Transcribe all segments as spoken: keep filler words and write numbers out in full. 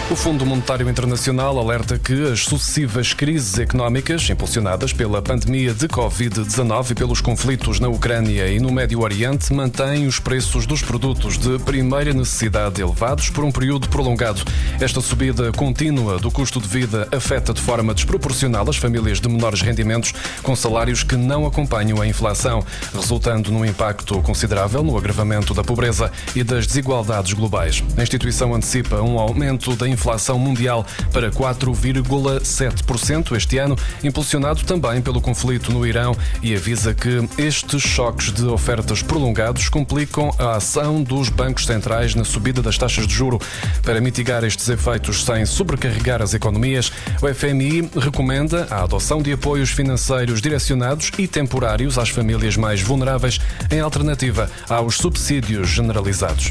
O Fundo Monetário Internacional alerta que as sucessivas crises económicas impulsionadas pela pandemia de covid dezanove e pelos conflitos na Ucrânia e no Médio Oriente mantêm os preços dos produtos de primeira necessidade elevados por um período prolongado. Esta subida contínua do custo de vida afeta de forma desproporcional as famílias de menores rendimentos com salários que não acompanham a inflação, resultando num impacto considerável no agravamento da pobreza e das desigualdades globais. A instituição antecipa um aumento da inflação mundial para quatro vírgula sete por cento este ano, impulsionado também pelo conflito no Irão, e avisa que estes choques de ofertas prolongados complicam a ação dos bancos centrais na subida das taxas de juro. Para mitigar estes efeitos sem sobrecarregar as economias, o F M I recomenda a adoção de apoios financeiros direcionados e temporários às famílias mais vulneráveis, em alternativa aos subsídios generalizados.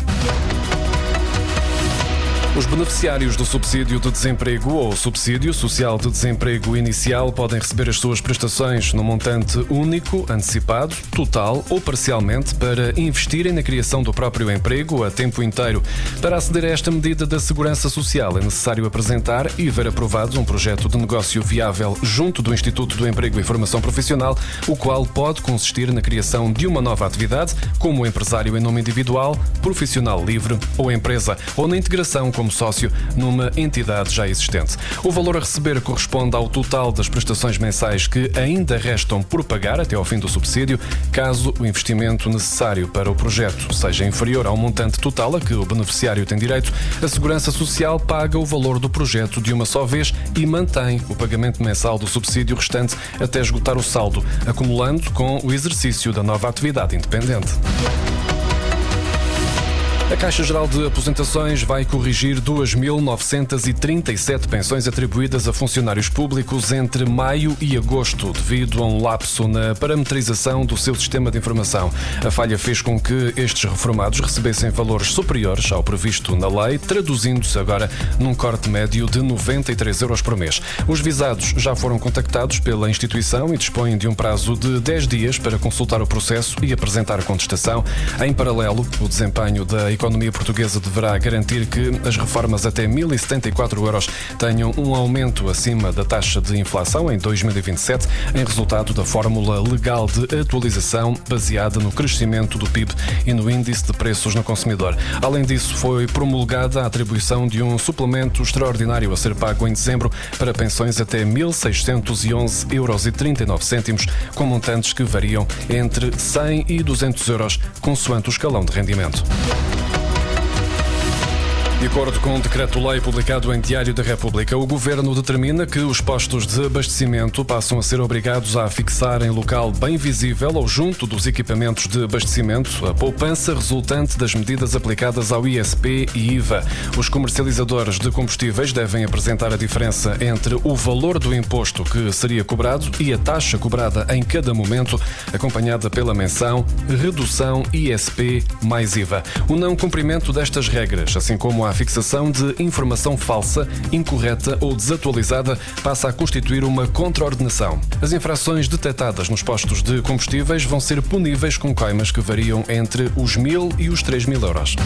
Os beneficiários do subsídio de desemprego ou subsídio social de desemprego inicial podem receber as suas prestações no montante único, antecipado, total ou parcialmente para investirem na criação do próprio emprego a tempo inteiro. Para aceder a esta medida da Segurança Social é necessário apresentar e ver aprovado um projeto de negócio viável junto do Instituto do Emprego e Formação Profissional, o qual pode consistir na criação de uma nova atividade, como empresário em nome individual, profissional livre ou empresa, ou na integração como como sócio numa entidade já existente. O valor a receber corresponde ao total das prestações mensais que ainda restam por pagar até ao fim do subsídio, caso o investimento necessário para o projeto seja inferior ao montante total a que o beneficiário tem direito. A Segurança Social paga o valor do projeto de uma só vez e mantém o pagamento mensal do subsídio restante até esgotar o saldo, acumulando com o exercício da nova atividade independente. A Caixa Geral de Aposentações vai corrigir duas mil novecentas e trinta e sete pensões atribuídas a funcionários públicos entre maio e agosto, devido a um lapso na parametrização do seu sistema de informação. A falha fez com que estes reformados recebessem valores superiores ao previsto na lei, traduzindo-se agora num corte médio de noventa e três euros por mês. Os visados já foram contactados pela instituição e dispõem de um prazo de dez dias para consultar o processo e apresentar contestação. Em paralelo, o desempenho da A economia portuguesa deverá garantir que as reformas até mil e setenta e quatro euros tenham um aumento acima da taxa de inflação em dois mil e vinte e sete, em resultado da fórmula legal de atualização baseada no crescimento do P I B e no índice de preços no consumidor. Além disso, foi promulgada a atribuição de um suplemento extraordinário a ser pago em dezembro para pensões até mil seiscentos e onze euros e trinta e nove cêntimos, com montantes que variam entre cem e duzentos euros, consoante o escalão de rendimento. De acordo com um decreto-lei publicado em Diário da República, o Governo determina que os postos de abastecimento passam a ser obrigados a fixar em local bem visível ou junto dos equipamentos de abastecimento a poupança resultante das medidas aplicadas ao I S P e I V A. Os comercializadores de combustíveis devem apresentar a diferença entre o valor do imposto que seria cobrado e a taxa cobrada em cada momento, acompanhada pela menção redução I S P mais I V A. O não cumprimento destas regras, assim como a fixação de informação falsa, incorreta ou desatualizada, passa a constituir uma contraordenação. As infrações detectadas nos postos de combustíveis vão ser puníveis com coimas que variam entre os mil e os três mil euros.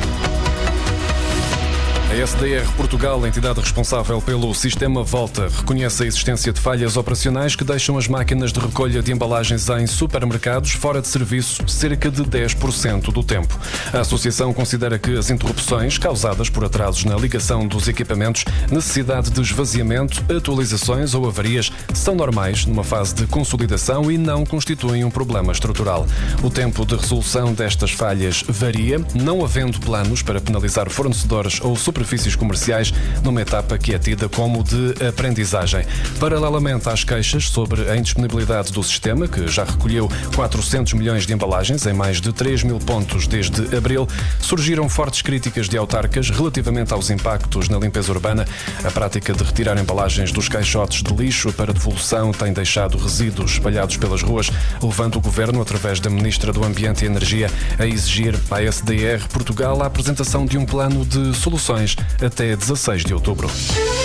A S D R Portugal, a entidade responsável pelo sistema Volta, reconhece a existência de falhas operacionais que deixam as máquinas de recolha de embalagens em supermercados fora de serviço cerca de dez por cento do tempo. A associação considera que as interrupções causadas por atrasos na ligação dos equipamentos, necessidade de esvaziamento, atualizações ou avarias são normais numa fase de consolidação e não constituem um problema estrutural. O tempo de resolução destas falhas varia, não havendo planos para penalizar fornecedores ou superfícies comerciais numa etapa que é tida como de aprendizagem. Paralelamente às queixas sobre a indisponibilidade do sistema, que já recolheu quatrocentos milhões de embalagens em mais de três mil pontos desde abril, surgiram fortes críticas de autarcas relativamente aos impactos na limpeza urbana. A prática de retirar embalagens dos caixotes de lixo para devolução tem deixado resíduos espalhados pelas ruas, levando o Governo, através da Ministra do Ambiente e Energia, a exigir à S D R Portugal a apresentação de um plano de soluções até dezasseis de outubro.